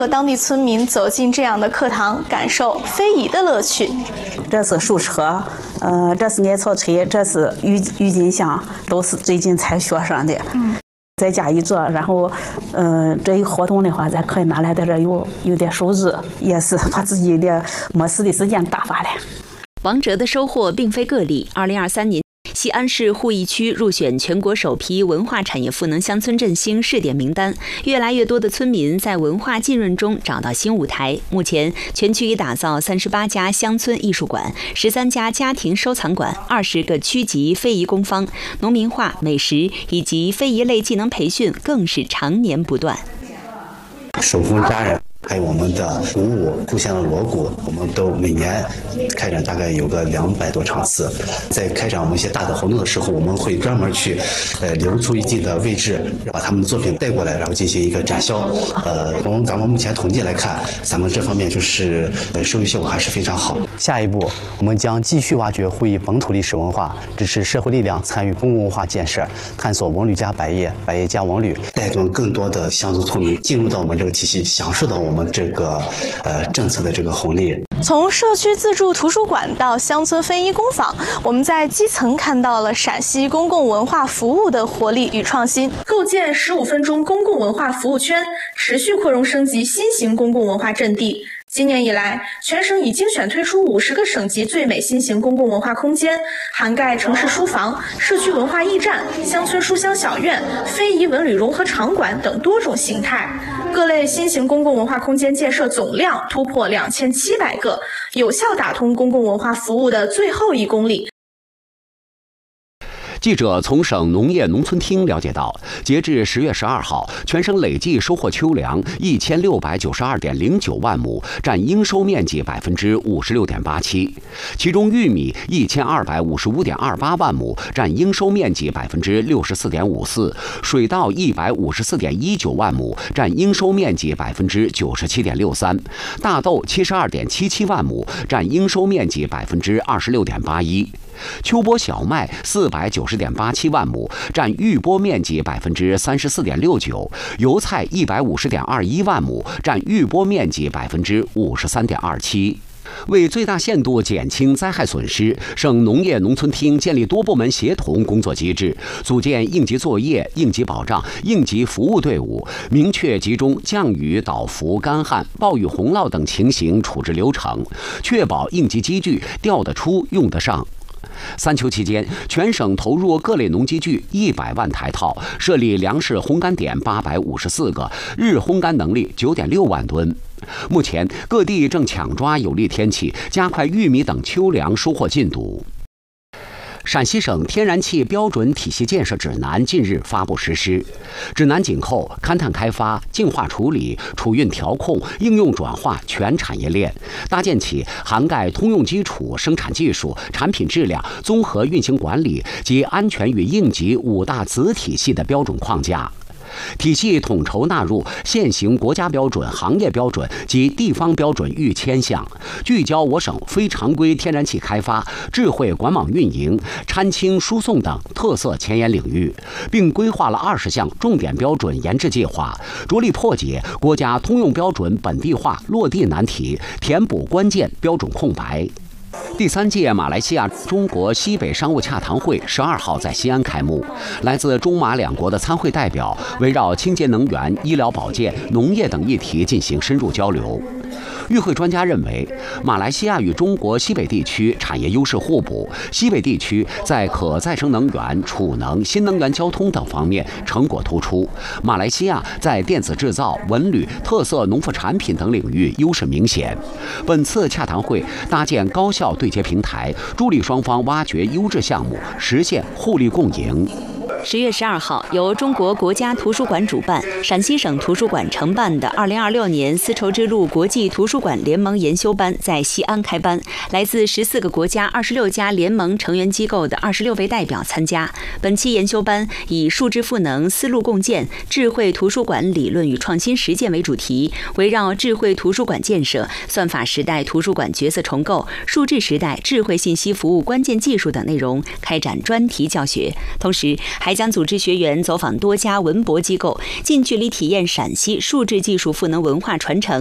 和当地村民走进这样的课堂，感受非遗的乐趣。 这是手车，这是艾草车，这是郁金香，都是最近才学上的。在家一做，然后，这一活动的话，咱可以拿来在这有点收入，也是把自己的没事的时间打发了。 王哲的收获并非个例。2023年，西安市鄠邑区入选全国首批文化产业赋能乡村振兴试点名单，越来越多的村民在文化浸润中找到新舞台。目前，全区已打造38家乡村艺术馆、13家家庭收藏馆、20个区级非遗工坊，农民画、美食以及非遗类技能培训更是常年不断。 手工扎染，还有我们的鼓舞、故乡的锣鼓，我们都每年开展大概有个200多场次。在开展我们一些大的活动的时候，我们会专门去留出一定的位置，把他们的作品带过来，然后进行一个展销。从咱们目前统计来看，咱们这方面就是收益效果还是非常好。下一步，我们将继续挖掘鄠邑本土历史文化，支持社会力量参与公共文化建设，探索文旅加百业，百业加文旅，带动更多的乡村村民进入到我们这个体系，享受到我们这个政策的这个红利。 从社区自助图书馆到乡村非遗工坊，我们在基层看到了陕西公共文化服务的活力与创新，构建15分钟公共文化服务圈，持续扩容升级新型公共文化阵地。今年以来，全省已精选推出50个省级最美新型公共文化空间，涵盖城市书房、社区文化驿站、乡村书香小院、非遗文旅融合场馆等多种形态。各类新型公共文化空间建设总量突破2700个，有效打通公共文化服务的最后1公里。 记者从省农业农村厅了解到，截至10月12号，全省累计收获秋粮1692.09万亩，占应收面积56.87%。其中玉米1255.28万亩，占应收面积64.54%；水稻154.19万亩，占应收面积97.63%；大豆72.77万亩，占应收面积26.81%。秋播小麦490.87万亩，占预播面积34.69%；油菜150.21万亩，占预播面积53.27%。为最大限度减轻灾害损失，省农业农村厅建立多部门协同工作机制，组建应急作业、应急保障、应急服务队伍，明确集中降雨、倒伏、干旱、暴雨洪涝等情形处置流程，确保应急机具调得出、用得上。3秋期间，全省投入各类农机具100万台套，设立粮食烘干点854个，日烘干能力9.6万吨。目前，各地正抢抓有利天气，加快玉米等秋粮收获进度。陕西省天然气标准体系建设指南近日发布实施，指南紧扣勘探开发、净化处理、储运调控、应用转化全产业链，搭建起涵盖通用基础、生产技术、产品质量、综合运行管理及安全与应急5大子体系的标准框架。体系统筹纳入现行国家标准、行业标准及地方标准逾1000项，聚焦我省非常规天然气开发、智慧管网运营、掺氢输送等特色前沿领域，并规划了20项重点标准研制计划，着力破解国家通用标准本地化落地难题，填补关键标准空白。第3届马来西亚中国西北商务洽谈会12号在西安开幕，来自中马2国的参会代表围绕清洁能源、医疗保健、农业等议题进行深入交流。与会专家认为，马来西亚与中国西北地区产业优势互补，西北地区在可再生能源、储能、新能源交通等方面成果突出，马来西亚在电子制造、文旅、特色农副产品等领域优势明显。本次洽谈会搭建高效对接平台，助力双方挖掘优质项目，实现互利共赢。 10月12号，由中国国家图书馆主办、陕西省图书馆承办的2026年丝绸之路国际图书馆联盟研修班在西安开班，来自14个国家26家联盟成员机构的26位代表参加。本期研修班以数字赋能、思路共建、智慧图书馆理论与创新实践为主题，围绕智慧图书馆建设、算法时代图书馆角色重构、数字时代智慧信息服务关键技术等内容开展专题教学，同时还还将组织学员走访多家文博机构，近距离体验陕西数字技术赋能文化传承